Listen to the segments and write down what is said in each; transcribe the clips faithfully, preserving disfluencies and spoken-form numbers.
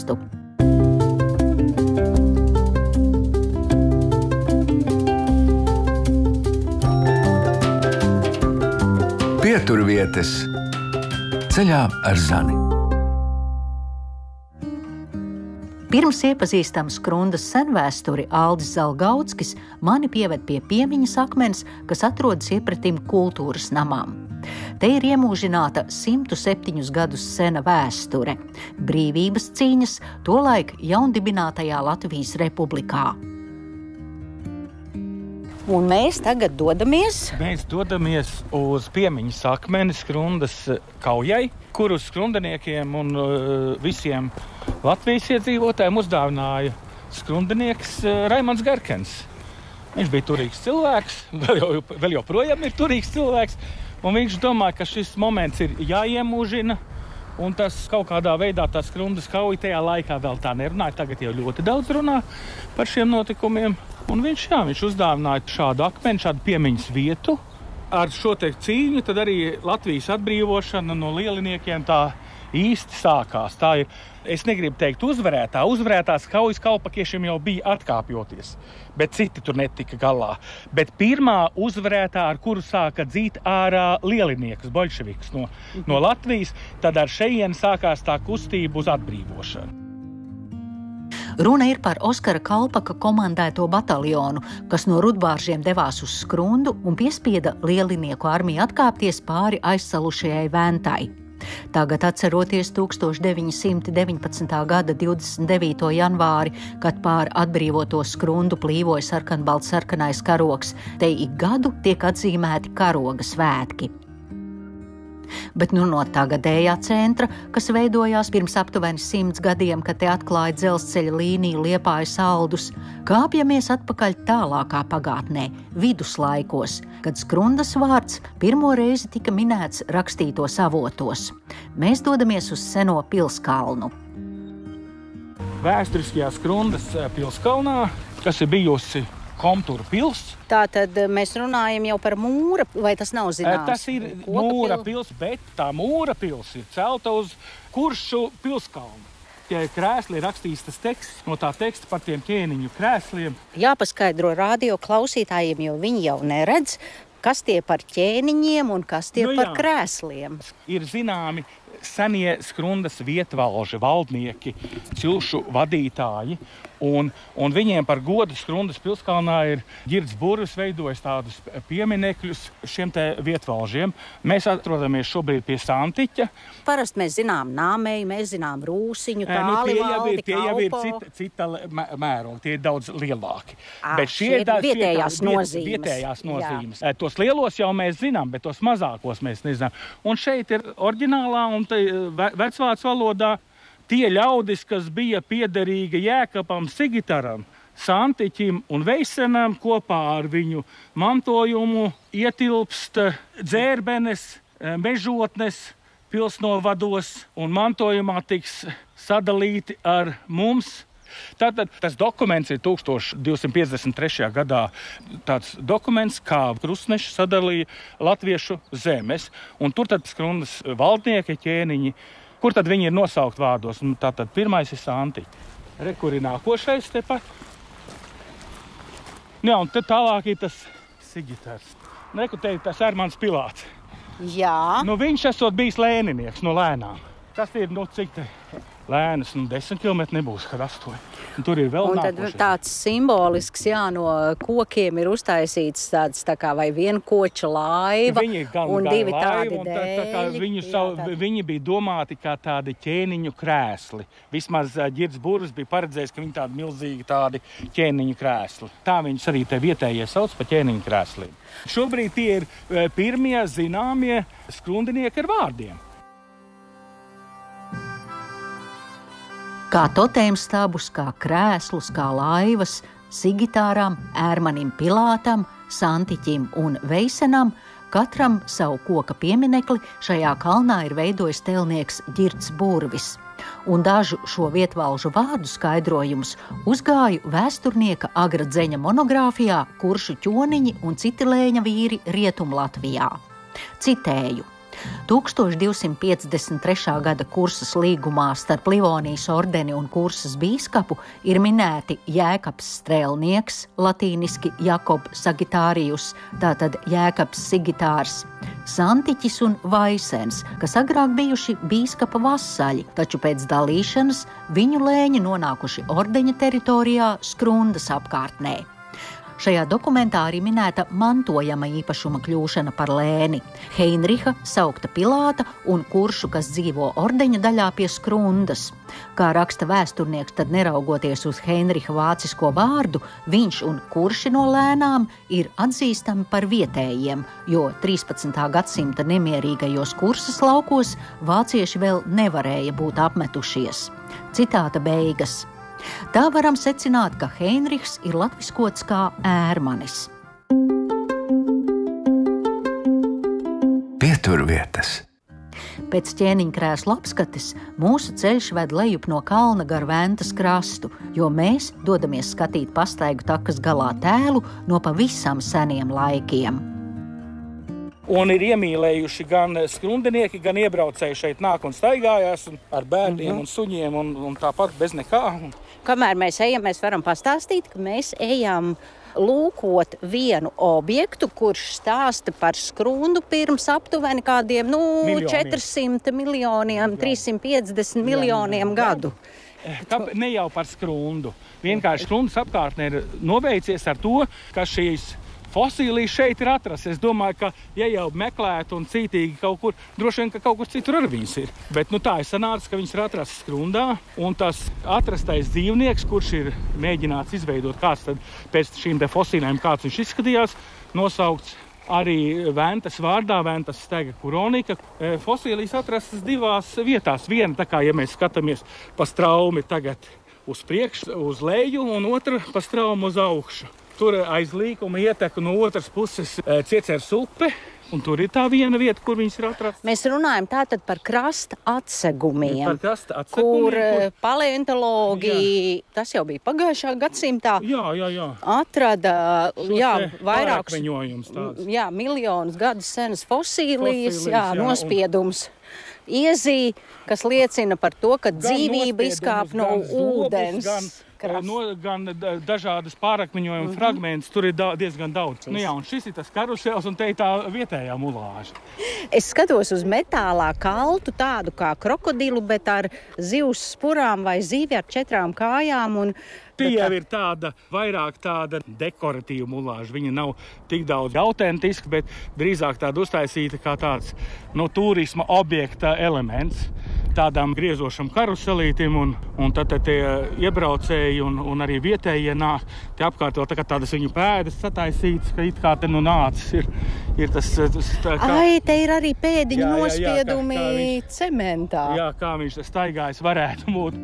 stāstu. Pieturvietas ceļā ar Zani. Pirms iepazīstam Skrundas senvēsturi, Aldis Zalgaudskis mani pieved pie piemiņas akmens, kas atrodas iepretim kultūras namām. Te ir iemūžināta simtu septiņus gadus sena vēsture, brīvības cīņas tolaik jaundibinātajā Latvijas republikā. Un mēs tagad dodamies? Mēs dodamies uz piemiņas akmeni Skrundas kaujai, kuru skrundaniekiem un uh, visiem Latvijas iedzīvotājiem uzdāvināja skrundanieks uh, Raimonds Garkens. Viņš bija turīgs cilvēks, vēl, jau, vēl joprojām ir turīgs cilvēks, un viņš domāja, ka šis moments ir jāiemūžina, un tas kaut kādā veidā tā Skrundas kauja tajā laikā vēl tā nerunāja, tagad jau ļoti daudz runā par šiem notikumiem. Un viņš, jā, viņš uzdāvināja šādu akmeni, šādu piemiņas vietu. Ar šo te cīņu tad arī Latvijas atbrīvošana no lieliniekiem tā īsti sākās. Tā ir, es negribu teikt uzvarētā, uzvarētās kaujas kalpakiešiem jau bija atkāpjoties, bet citi tur netika galā. Bet pirmā uzvarētā, ar kuru sāka dzīt ārā lieliniekus, boļševikus no, no Latvijas, tad ar šejienu sākās tā kustība uz atbrīvošanu. Runa ir par Oskara Kalpaka komandēto bataljonu, kas no Rudbāržiem devās uz Skrundu un piespieda lielinieku armiju atkāpties pāri aizsalušajai Ventai. Tagad, atceroties tūkstoš deviņi simti deviņpadsmitā gada divdesmit devīto janvāri, kad pāri atbrīvoto Skrundu plīvoja sarkanbalts sarkanais karogs, te ik gadu tiek atzīmēti karoga svētki. Bet nu no tagadējā centra, kas veidojās pirms aptuveni simts gadiem, kad te atklāja dzelzceļa līniju Liepājas Aldus, kāpjamies atpakaļ tālākā pagātnē, viduslaikos, kad Skrundas vārds pirmo reizi tika minēts rakstītos avotos. Mēs dodamies uz seno pilskalnu. Vēsturiskajā Skrundas pilskalnā, kas ir bijusi Komtura pils. Tātad mēs runājam jau par mūra, vai tas nav zināms? Tas ir mūra pils, bet tā mūra pils ir celta uz Kuršu pilskalnu. Tie krēsli ir rakstīts tas teksts, no tā teksta par tiem ķēniņu krēsliem. Jāpaskaidro radio klausītājiem, jo viņi jau neredz, kas tie par ķēniņiem un kas tie nu, par jā. krēsliem. Ir zināmi senie Skrundas vietvalži, valdnieki, cilšu vadītāji, un, un viņiem par godu Skrundas pilskalnā ir Ģirds Burvis veidojis tādus pieminekļus šiem te vietvalžiem. Mēs atrodamies šobrīd pie Santiķa. Parasti mēs zinām Nāmeju, mēs zinām Rūsiņu, Tālivaldi, nu, tie jau ir, tie jau ir cita, cita mēruma, tie ir daudz lielāki. À, bet šie ir vietējās šie nozīmes. Vietējās nozīmes. Jā. Tos lielos jau mēs zinām, bet tos mazākos mēs nezinām. Un šeit ir oriģinālā un vecvācu valodā tie ļaudis, kas bija piederīgi Jēkabam Sigitaram, Santiķim un Veisenam, kopā ar viņu mantojumu ietilpst dzērbenes, mežotnes, pilsnovados, un mantojumā tiks sadalīti ar mums. Tātad tas dokuments ir tūkstoš divsimt piecdesmit trešajā gadā tāds dokuments, kā krustneši sadalīja latviešu zemes, un tur tad Skrundas valdnieki, ķēniņi, kur tad viņi ir nosaukt vārdos. Tātad pirmais ir Santiķi. Re, kur ir nākošais tepat. Jā, un tad tālāk ir tas Sigitars. Reku te tas Ermans Pilāts. Jā. Nu, viņš esot bijis lēninieks no Lēnām. Tas ir, nu, cik te Lēnas, nu, desmit kilometri nebūs, kad astoņi. Un tur ir vēl un tad nākošais. Tāds simbolisks, jā, no kokiem ir uztaisīts tāds tā kā vai vienkoča laiva gan, un gan divi laiva, tādi un tā, tā kā dēļi. viņu Jā, savu, tādi. viņi bija domāti kā tādi ķēniņu krēsli. Vismaz uh, Ģirds Burvis bija paredzējis, ka viņi tādi milzīgi tādi ķēniņu krēsli. Tā viņus arī te vietējie sauc par ķēniņu krēsliem. Šobrīd tie ir uh, pirmie zināmie skrundinieki ar vārdiem. Kā totēmstabus, kā krēslus, kā laivas, Sigitāram, Ērmanim Pilātam, Santiķim un Veisenam, katram savu koka pieminekli šajā kalnā ir veidojis tēlnieks Ģirds Burvis. Un dažu šo vietvalžu vārdu skaidrojumus uzgāju vēsturnieka Agra Dzeņa monogrāfijā Kuršu ķoniņi un citi lēņa vīri Rietumlatvijā. Citēju. tūkstoš divsimt piecdesmit trešā gada kursas līgumā starp Livonijas ordeni un kursas bīskapu ir minēti Jēkabs Strēlnieks, latīniski Jakob Sagitārijus, tātad Jēkabs Sigitārs, Santiķis un Vaisens, kas agrāk bijuši bīskapa vasaļi, taču pēc dalīšanas viņu lēņi nonākuši ordeņa teritorijā Skrundas apkārtnē. Šajā dokumentā arī minēta mantojama īpašuma kļūšana par lēni, Heinriha, saukta Pilāta un kuršu, kas dzīvo ordeņa daļā pie Skrundas. Kā raksta vēsturnieks, tad neraugoties uz Heinriha vācisko vārdu, viņš un kurši no lēnām ir atzīstami par vietējiem, jo trīspadsmitā gadsimta nemierīgajos kursas laukos vācieši vēl nevarēja būt apmetušies. Citāta beigas. Tā varam secināt, ka Heinrichs ir latviskots kā Ērmanis. Pieturvietas. Pēc ķēniņkrēsla apskates mūsu ceļš ved lejup no kalna gar Ventas krastu, jo mēs dodamies skatīt pastaigu takas galā tēlu no pavisam seniem laikiem. Un ir iemīlējuši gan skrundinieki, gan iebraucēji šeit nāk un staigājās un ar bērniem mm-hmm. un suņiem un, un tāpat bez nekā. Kamēr mēs ejam, mēs varam pastāstīt, ka mēs ejam lūkot vienu objektu, kurš stāsta par Skrundu pirms aptuveni kādiem nu, četri simti miljoniem, trīs simt piecdesmit miljoniem gadu. Kā, ne jau par Skrundu. Vienkārši Skrundas apkārtnē ir noveicies ar to, ka šīs fosīlijas šeit ir atrasts. Es domāju, ka ja jau meklētu un cītīgi kaut kur, droši vien, ka kaut kur citur arī viņas ir. Bet nu, tā ir sanācis, ka viņas ir atrastas Skrundā, un tas atrastais dzīvnieks, kurš ir mēģināts izveidot kāds tad pēc šīm te fosīlēm, kāds viņš izskatījās, nosaukts arī Ventas vārdā, Ventas stega kuronika. Fosīlijas atrastas divās vietās. Viena, tā kā, ja mēs skatāmies pa straumi tagad uz priekšu, uz leju, un otra pa straumu uz augšu. Tur aiz līkuma ieteka no otras puses Ciecers upe, un tur ir tā viena vieta, kur viņas ir atrastas. Mēs runājam tātad par krasta atsegumiem, par krasta atsegumiem kur, kur paleontologi, jā. Tas jau bija pagājušā gadsimtā, jā, jā, jā. atrada jā, vairākus, jā, miljonus gadus senas fosīlijas, jā, jā, nospiedums. Un... Iezī, kas liecina par to, ka gan dzīvība izkāp no ūdens. Gan, no, gan dažādas pārakmeņojuma mm-hmm. fragmentus, tur ir da, diezgan daudz. Nu jā, un šis ir tas karusels un te ir tā vietējā mulāža. Es skatos uz metālā kaltu, tādu kā krokodilu, bet ar zivs spurām vai zīvi ar četrām kājām. Un Tie jau ir tāda, vairāk tāda dekoratīva mulāža. Viņa nav tik daudz autentiska, bet drīzāk tāda uztaisīta kā tāds no turisma objekta elements. Tādām griezošam karuselītim, un, un tad tie iebraucēji un, un arī vietējie nāk. Te apkārt vēl tā kā tādas viņu pēdas sataisītas, ka it kā te nu nācis ir, ir tas... tas tā kā... Ai, te ir arī pēdiņu jā, nospiedumi jā, kā, kā viņš, cementā. Jā, kā viņš staigājis varētu būt.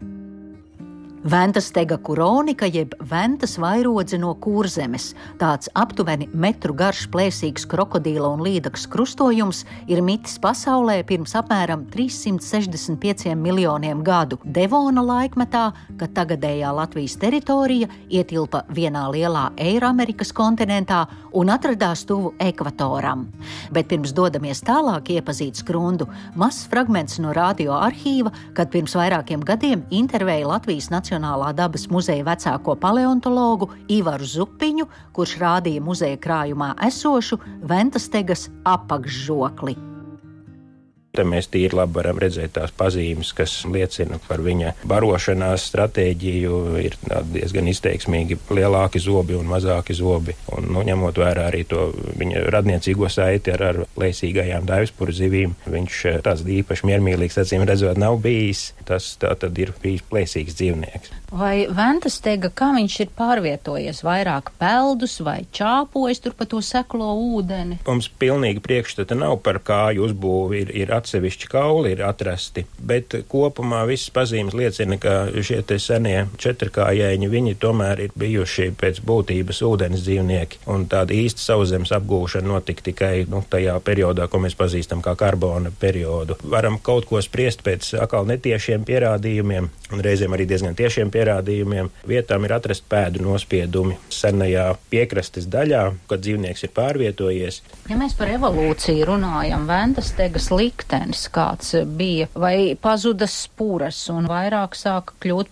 Ventas stega kuronika jeb Ventas vairodze no Kurzemes. Tāds aptuveni metru garš plēsīgs krokodīla un līdaks krustojums ir mitis pasaulē pirms apmēram trīs simt sešdesmit pieciem miljoniem gadu Devona laikmetā, kad tagadējā Latvijas teritorija ietilpa vienā lielā Eiramerikas kontinentā un atradās tuvu ekvatoram. Bet pirms dodamies tālāk iepazīt Skrundu, mazs fragments no radio arhīva, kad pirms vairākiem gadiem intervēja Latvijas Nacionālā dabas muzeja vecāko paleontologu Ivaru Zupiņu, kurš rādīja muzeja krājumā esošu Ventas stegas apakšžokli. Te mēs tīri labi varam redzēt tās pazīmes, kas liecina par viņa barošanās stratēģiju. Ir diezgan izteiksmīgi lielāki zobi un mazāki zobi. Un, nu, ņemot vērā arī to viņa radniecīgo saiti ar, ar plēsīgajām daivspuru zivīm, viņš tāds īpaši miermīlīgs, acīm redzot, nav bijis. Tas tā tad ir bijis plēsīgs dzīvnieks. Vai Ventas stega, kā viņš ir pārvietojies? Vairāk peldus vai čāpojas tur pa to seklo ūdeni? Mums pilnīgi priekšstata nav par kāju uzbūvi, ir, ir atsevišķi kauli ir atrasti, bet kopumā visas pazīmes liecina, ka šie te senie četrkājēji, viņi tomēr ir bijuši pēc būtības ūdens dzīvnieki, un tāda īsta sauszemes apgūšana notika tikai nu, tajā periodā, ko mēs pazīstam kā karbona periodu. Varam kaut ko spriest pēc atkal netiešiem pierādījumiem, un reizēm arī diezgan tiešiem pierādījumiem. Vietām ir atrast pēdu nospiedumi senajā piekrastes daļā, kad dzīvnieks ir pārvietojies. Ja mēs par evolūciju runājam, Ventastegas liktenis kāds bija, vai pazuda spuras un vairāk sāka kļūt